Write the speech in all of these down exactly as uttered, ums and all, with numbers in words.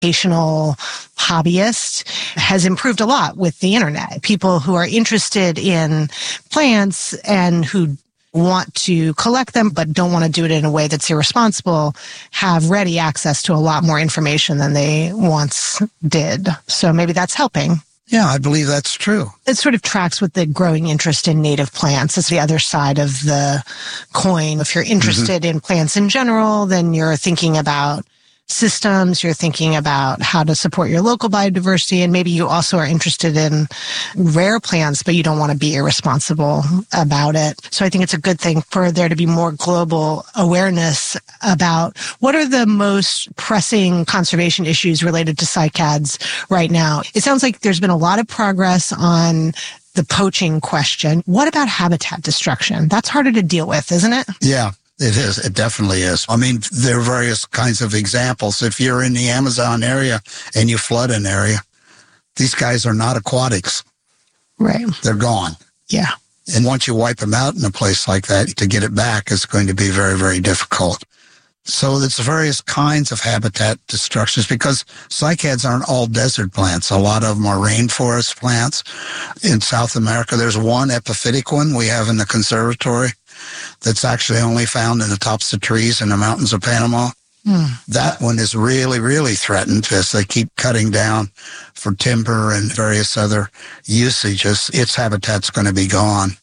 educational hobbyist has improved a lot with the internet. People who are interested in plants and who want to collect them but don't want to do it in a way that's irresponsible have ready access to a lot more information than they once did. So maybe that's helping. Yeah, I believe that's true. It sort of tracks with the growing interest in native plants. It's the other side of the coin. If you're interested mm-hmm. in plants in general, then you're thinking about systems, you're thinking about how to support your local biodiversity, and maybe you also are interested in rare plants, but you don't want to be irresponsible about it. So I think it's a good thing for there to be more global awareness about what are the most pressing conservation issues related to cycads right now. It sounds like there's been a lot of progress on the poaching question. What about habitat destruction? That's harder to deal with, isn't it? Yeah. It is. It definitely is. I mean, there are various kinds of examples. If you're in the Amazon area and you flood an area, these guys are not aquatics. Right. They're gone. Yeah. And once you wipe them out in a place like that, to get it back is going to be very, very difficult. So it's various kinds of habitat destructions because cycads aren't all desert plants. A lot of them are rainforest plants. In South America, there's one epiphytic one we have in the conservatory that's actually only found in the tops of trees in the mountains of Panama. Mm. That one is really, really threatened as they keep cutting down for timber and various other usages. Its habitat's going to be gone.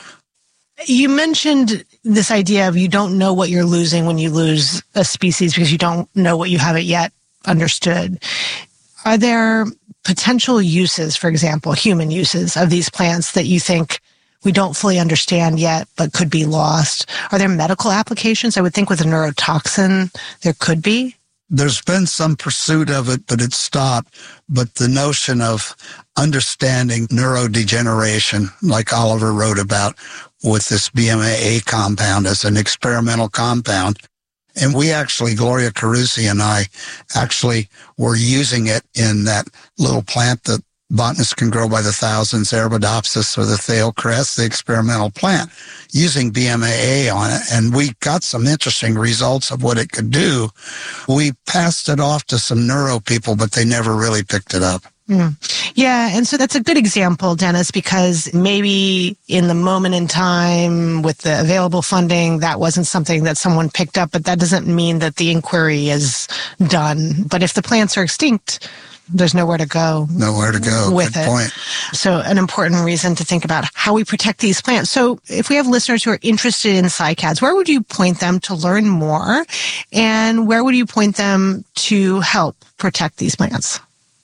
You mentioned this idea of you don't know what you're losing when you lose a species because you don't know what you haven't yet understood. Are there potential uses, for example, human uses of these plants that you think we don't fully understand yet, but could be lost? Are there medical applications? I would think with a neurotoxin, there could be. There's been some pursuit of it, but it's stopped. But the notion of understanding neurodegeneration, like Oliver wrote about with this B M A A compound as an experimental compound, and we actually, Gloria Carusi and I, actually were using it in that little plant that botanists can grow by the thousands, Arabidopsis or the Thale cress, the experimental plant, using B M A A on it. And we got some interesting results of what it could do. We passed it off to some neuro people, but they never really picked it up. Mm. Yeah, and so that's a good example, Dennis, because maybe in the moment in time with the available funding, that wasn't something that someone picked up, but that doesn't mean that the inquiry is done. But if the plants are extinct, there's nowhere to go. Nowhere to go. With Good it. point. So an important reason to think about how we protect these plants. So if we have listeners who are interested in cycads, where would you point them to learn more? And where would you point them to help protect these plants?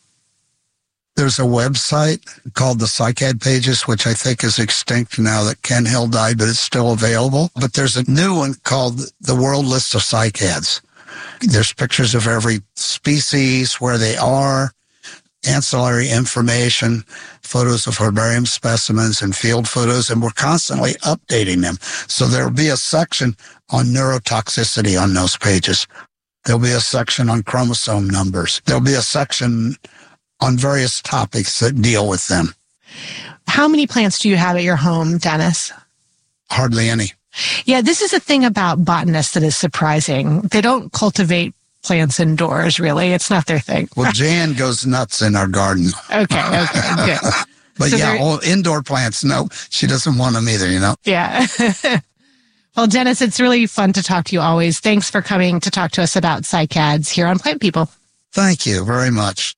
There's a website called the Cycad Pages, which I think is extinct now that Ken Hill died, but it's still available. But there's a new one called the World List of Cycads. There's pictures of every species, where they are, ancillary information, photos of herbarium specimens and field photos, and we're constantly updating them. So there'll be a section on neurotoxicity on those pages. There'll be a section on chromosome numbers. There'll be a section on various topics that deal with them. How many plants do you have at your home, Dennis? Hardly any. Yeah, this is a thing about botanists that is surprising. They don't cultivate plants indoors, really. It's not their thing. Well, Jan goes nuts in our garden. Okay, okay, good. But so yeah, all indoor plants, no, she doesn't want them either, you know? Yeah. Well, Dennis, it's really fun to talk to you always. Thanks for coming to talk to us about cycads here on Plant People. Thank you very much.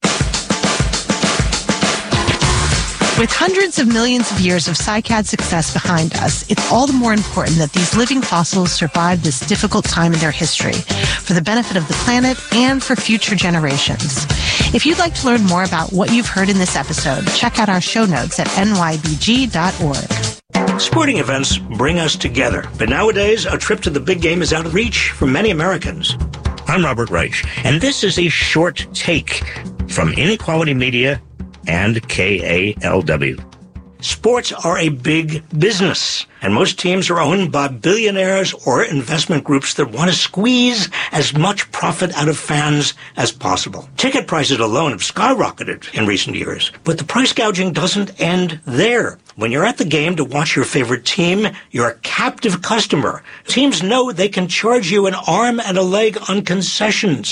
With hundreds of millions of years of cycad success behind us, it's all the more important that these living fossils survive this difficult time in their history for the benefit of the planet and for future generations. If you'd like to learn more about what you've heard in this episode, check out our show notes at N Y B G dot org. Sporting events bring us together, but nowadays a trip to the big game is out of reach for many Americans. I'm Robert Reich, and this is a short take from Inequality Media and K A L W. Sports are a big business, and most teams are owned by billionaires or investment groups that want to squeeze as much profit out of fans as possible. Ticket prices alone have skyrocketed in recent years, but the price gouging doesn't end there. When you're at the game to watch your favorite team, you're a captive customer. Teams know they can charge you an arm and a leg on concessions.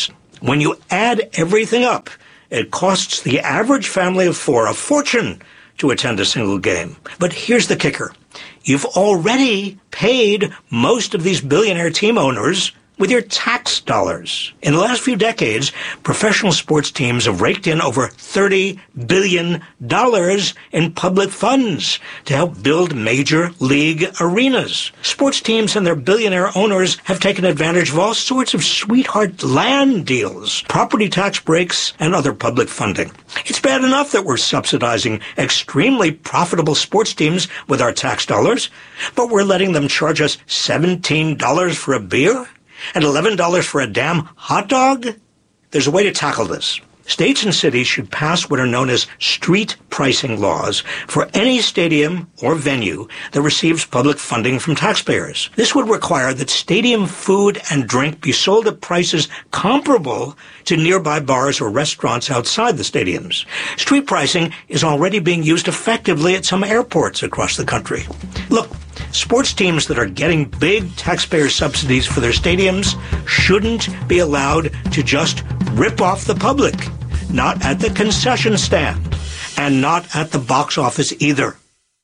When you add everything up, it costs the average family of four a fortune to attend a single game. But here's the kicker. You've already paid most of these billionaire team owners with your tax dollars. In the last few decades, professional sports teams have raked in over thirty billion dollars in public funds to help build major league arenas. Sports teams and their billionaire owners have taken advantage of all sorts of sweetheart land deals, property tax breaks, and other public funding. It's bad enough that we're subsidizing extremely profitable sports teams with our tax dollars, but we're letting them charge us seventeen dollars for a beer? And eleven dollars for a damn hot dog? There's a way to tackle this. States and cities should pass what are known as street pricing laws for any stadium or venue that receives public funding from taxpayers. This would require that stadium food and drink be sold at prices comparable to nearby bars or restaurants outside the stadiums. Street pricing is already being used effectively at some airports across the country. Look, sports teams that are getting big taxpayer subsidies for their stadiums shouldn't be allowed to just rip off the public. Not at the concession stand, and not at the box office either.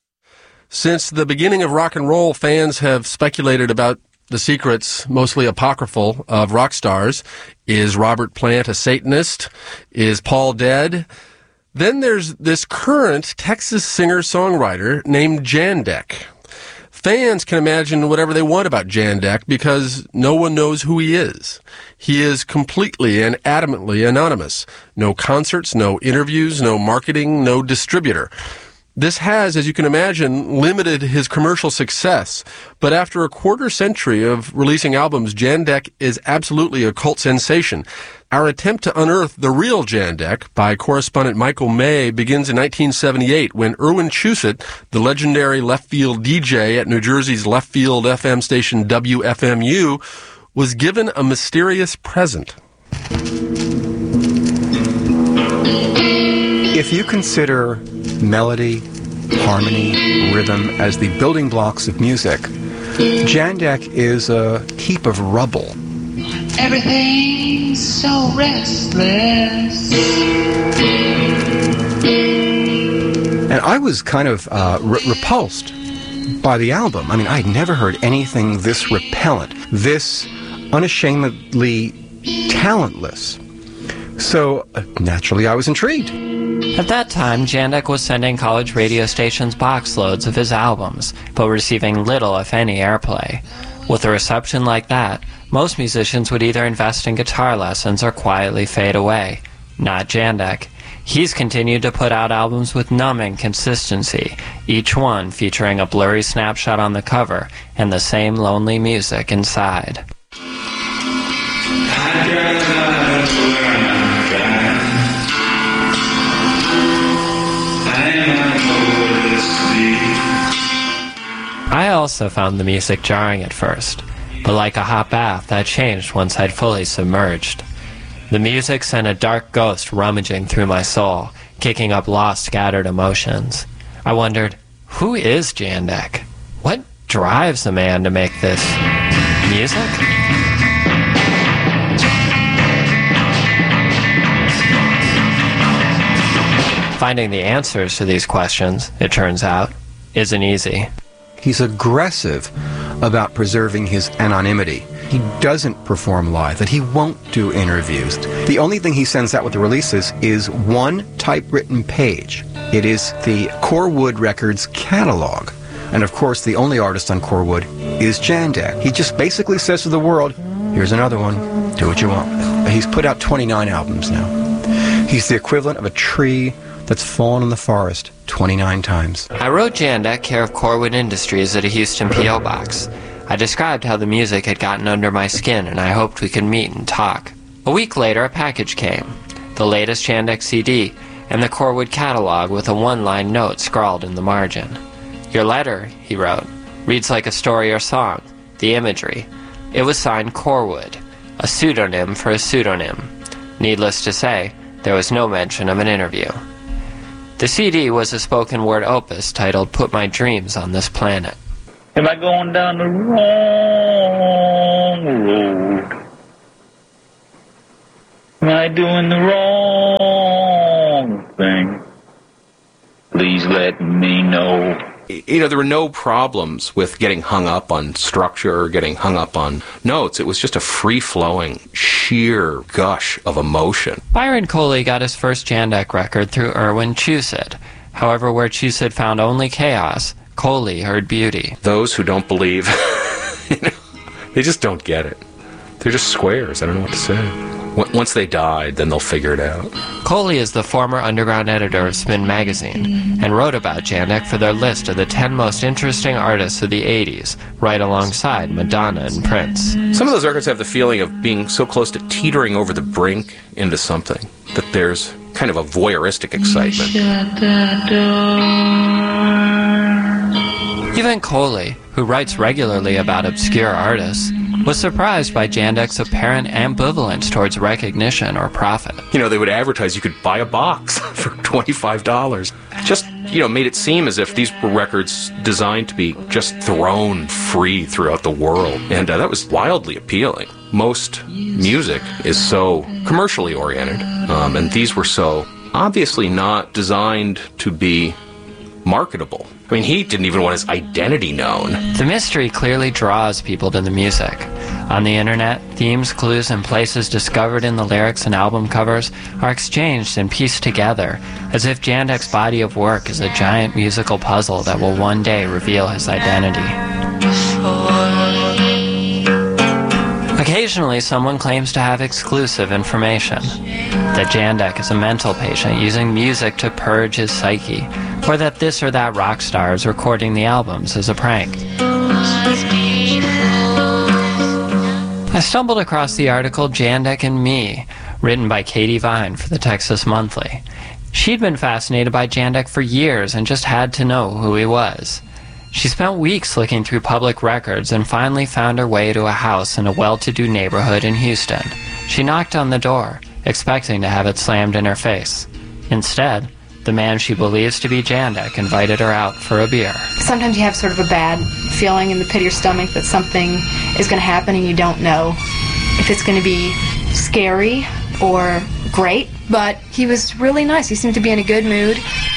Since the beginning of rock and roll, fans have speculated about the secrets, mostly apocryphal, of rock stars. Is Robert Plant a Satanist? Is Paul dead? Then there's this current Texas singer-songwriter named Jandek. Fans can imagine whatever they want about Jandek because no one knows who he is. He is completely and adamantly anonymous. No concerts, no interviews, no marketing, no distributor. This has, as you can imagine, limited his commercial success. But after a quarter century of releasing albums, Jandek is absolutely a cult sensation. Our attempt to unearth the real Jandek by correspondent Michael May begins in nineteen seventy-eight when Irwin Chusett, the legendary left field D J at New Jersey's left field F M station W F M U, was given a mysterious present. If you consider melody, harmony, rhythm as the building blocks of music, Jandek is a heap of rubble. Everything's so restless. And I was kind of uh, re- repulsed by the album. I mean, I'd never heard anything this repellent, this unashamedly talentless. So, uh, naturally, I was intrigued. At that time, Jandek was sending college radio stations box loads of his albums, but receiving little, if any, airplay. With a reception like that, most musicians would either invest in guitar lessons or quietly fade away. Not Jandek. He's continued to put out albums with numbing consistency, each one featuring a blurry snapshot on the cover and the same lonely music inside. I also found the music jarring at first, but like a hot bath, that changed once I'd fully submerged. The music sent a dark ghost rummaging through my soul, kicking up lost, scattered emotions. I wondered, who is Jandek? What drives a man to make this music? Finding the answers to these questions, it turns out, isn't easy. He's aggressive about preserving his anonymity. He doesn't perform live, that he won't do interviews. The only thing he sends out with the releases is one typewritten page. It is the Corwood Records catalog. And of course, the only artist on Corwood is Jandek. He just basically says to the world, here's another one, do what you want. He's put out twenty-nine albums now. He's the equivalent of a tree that's fallen in the forest twenty-nine times. I wrote Jandek care of Corwood Industries at a Houston P O box. I described how the music had gotten under my skin and I hoped we could meet and talk. A week later, a package came. The latest Jandek C D and the Corwood catalog with a one-line note scrawled in the margin. Your letter, he wrote, reads like a story or song. The imagery. It was signed Corwood, a pseudonym for a pseudonym. Needless to say, there was no mention of an interview. The C D was a spoken word opus titled Put My Dreams on This Planet. Am I going down the wrong road? Am I doing the wrong thing? Please let me know. You know, there were no problems with getting hung up on structure or getting hung up on notes. It was just a free-flowing, sheer gush of emotion. Byron Coley got his first Jandek record through Irwin Cusid. However, where Cusid found only chaos, Coley heard beauty. Those who don't believe, you know, they just don't get it. They're just squares. I don't know what to say. Once they died, then they'll figure it out. Coley is the former underground editor of Spin magazine and wrote about Jandek for their list of the ten most interesting artists of the eighties, right alongside Madonna and Prince. Some of those records have the feeling of being so close to teetering over the brink into something that there's kind of a voyeuristic excitement. Even Coley, who writes regularly about obscure artists, was surprised by Jandek's apparent ambivalence towards recognition or profit. You know, they would advertise you could buy a box for twenty-five dollars. Just, you know, made it seem as if these were records designed to be just thrown free throughout the world. And uh, that was wildly appealing. Most music is so commercially oriented, um, and these were so obviously not designed to be marketable. I mean, he didn't even want his identity known. The mystery clearly draws people to the music. On the internet, themes, clues, and places discovered in the lyrics and album covers are exchanged and pieced together, as if Jandek's body of work is a giant musical puzzle that will one day reveal his identity. Occasionally, someone claims to have exclusive information, that Jandek is a mental patient using music to purge his psyche, or that this or that rock star is recording the albums as a prank. I stumbled across the article Jandek and Me, written by Katie Vine for the Texas Monthly. She'd been fascinated by Jandek for years and just had to know who he was. She spent weeks looking through public records and finally found her way to a house in a well-to-do neighborhood in Houston. She knocked on the door, expecting to have it slammed in her face. Instead, the man she believes to be Jandek invited her out for a beer. Sometimes you have sort of a bad feeling in the pit of your stomach that something is going to happen and you don't know if it's going to be scary or great. But he was really nice. He seemed to be in a good mood.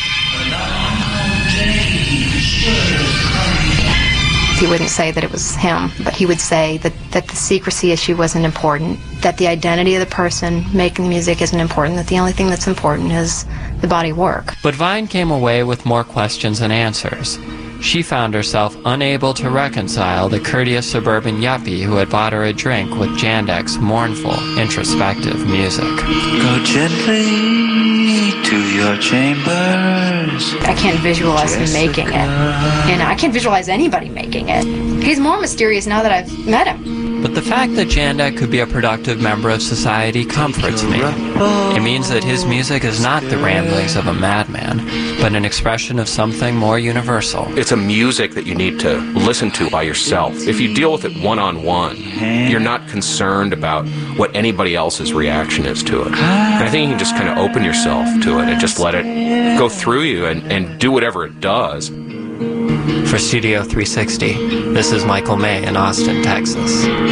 He wouldn't say that it was him, but he would say that, that the secrecy issue wasn't important, that the identity of the person making the music isn't important, that the only thing that's important is the body of work. But Vine came away with more questions than answers. She found herself unable to reconcile the courteous suburban yuppie who had bought her a drink with Jandek's mournful, introspective music. Go gently to your chambers. I can't visualize Jessica. him making it. And I can't visualize anybody making it. He's more mysterious now that I've met him. But the fact that Jandek could be a productive member of society comforts me. It means that his music is not the ramblings of a madman, but an expression of something more universal. It's a music that you need to listen to by yourself. If you deal with it one-on-one, you're not concerned about what anybody else's reaction is to it. And I think you can just kind of open yourself to it and just let it go through you and, and do whatever it does. For Studio three sixty, this is Michael May in Austin, Texas.